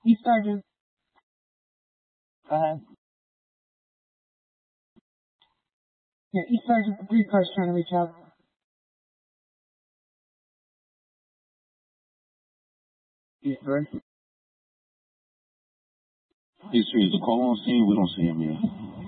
East Sergeant. Go ahead. Yeah, East Sergeant, the green car's trying to reach out. East Sergeant. Is the call on scene? We don't see him yet.